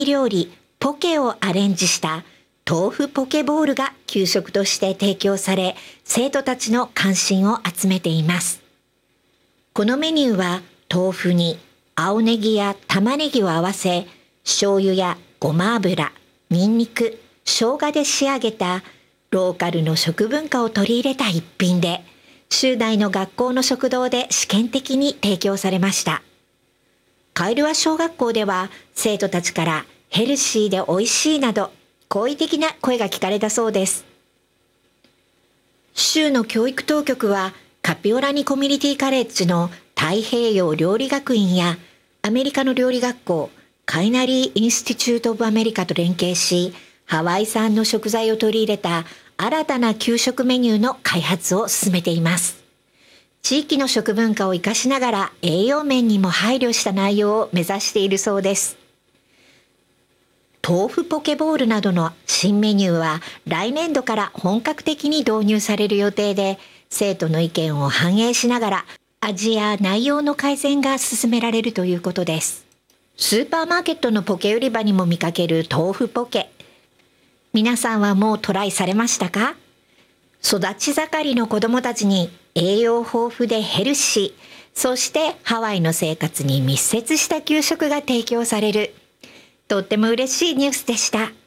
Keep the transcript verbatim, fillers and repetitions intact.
料理ポケをアレンジした豆腐ポケボールが給食として提供され、生徒たちの関心を集めています。このメニューは豆腐に青ネギや玉ねぎを合わせ、醤油やごま油、ニンニク、生姜で仕上げたローカルの食文化を取り入れた一品で、州内の学校の食堂で試験的に提供されました。カイルワ小学校では生徒たちからヘルシーで美味しいなど好意的な声が聞かれたそうです。州の教育当局はカピオラニコミュニティカレッジの太平洋料理学院やアメリカの料理学校カイナリー・インスティチュート・オブ・アメリカと連携し、ハワイ産の食材を取り入れた新たな給食メニューの開発を進めています。地域の食文化を生かしながら栄養面にも配慮した内容を目指しているそうです。豆腐ポケボールなどの新メニューは来年度から本格的に導入される予定で、生徒の意見を反映しながら味や内容の改善が進められるということです。スーパーマーケットのポケ売り場にも見かける豆腐ポケ。皆さんはもうトライされましたか？育ち盛りの子どもたちに栄養豊富でヘルシー、そしてハワイの生活に密接した給食が提供される。とっても嬉しいニュースでした。